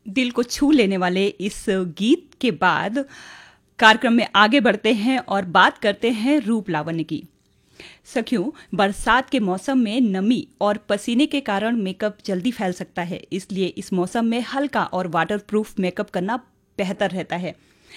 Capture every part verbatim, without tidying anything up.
दिल को छू लेने वाले इस गीत के बाद कार्यक्रम में आगे बढ़ते हैं और बात करते हैं रूप लावण्य की। सखियों, बरसात के मौसम में नमी और पसीने के कारण मेकअप जल्दी फैल सकता है, इसलिए इस मौसम में हल्का और वाटरप्रूफ मेकअप करना बेहतर रहता है।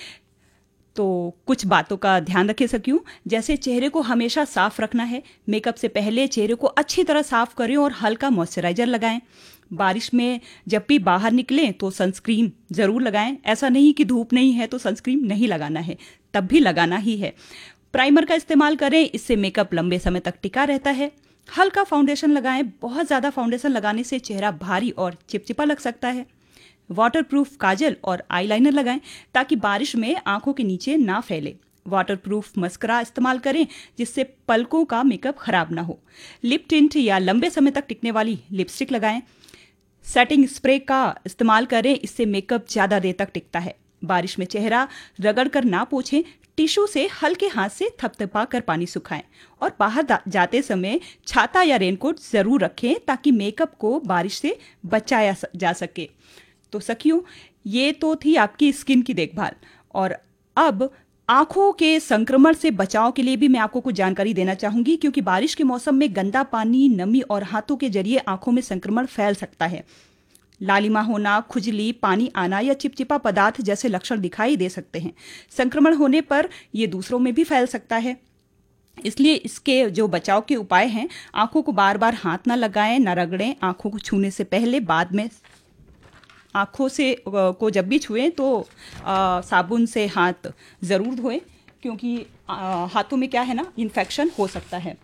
तो कुछ बातों का ध्यान रखें सखियों, जैसे चेहरे को हमेशा साफ रखना है। मेकअप से पहले चेहरे को अच्छी तरह साफ करें और हल्का मॉइस्चराइजर लगाएं। बारिश में जब भी बाहर निकलें तो सनस्क्रीन ज़रूर लगाएं। ऐसा नहीं कि धूप नहीं है तो सनस्क्रीन नहीं लगाना है, तब भी लगाना ही है। प्राइमर का इस्तेमाल करें, इससे मेकअप लंबे समय तक टिका रहता है। हल्का फाउंडेशन लगाएं, बहुत ज़्यादा फाउंडेशन लगाने से चेहरा भारी और चिपचिपा लग सकता है। वाटरप्रूफ काजल और आईलाइनर लगाएं ताकि बारिश में आंखों के नीचे ना फैले। वाटरप्रूफ मस्करा इस्तेमाल करें जिससे पलकों का मेकअप खराब ना हो। लिप टिंट या लंबे समय तक टिकने वाली लिपस्टिक लगाएं। सेटिंग स्प्रे का इस्तेमाल करें, इससे मेकअप ज़्यादा देर तक टिकता है। बारिश में चेहरा रगड़ कर ना पोंछें, टिश्यू से हल्के हाथ से थपथपा कर पानी सुखाएं और बाहर जाते समय छाता या रेनकोट ज़रूर रखें ताकि मेकअप को बारिश से बचाया जा सके। तो सखियों, ये तो थी आपकी स्किन की देखभाल, और अब आंखों के संक्रमण से बचाव के लिए भी मैं आपको कुछ जानकारी देना चाहूंगी, क्योंकि बारिश के मौसम में गंदा पानी, नमी और हाथों के जरिए आंखों में संक्रमण फैल सकता है। लालिमा होना, खुजली, पानी आना या चिपचिपा पदार्थ जैसे लक्षण दिखाई दे सकते हैं। संक्रमण होने पर ये दूसरों में भी फैल सकता है, इसलिए इसके जो बचाव के उपाय हैं, आंखों को बार बार हाथ ना लगाएं, ना रगड़ें। आंखों को छूने से पहले बाद में आँखों से को जब भी छुएं तो आ, साबुन से हाथ ज़रूर धोएं, क्योंकि आ, हाथों में क्या है ना, इन्फेक्शन हो सकता है।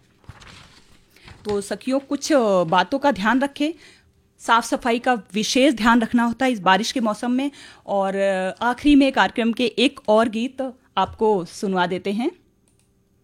तो सखियों, कुछ बातों का ध्यान रखें। साफ़ सफाई का विशेष ध्यान रखना होता है इस बारिश के मौसम में। और आखिरी में कार्यक्रम के एक और गीत आपको सुनवा देते हैं।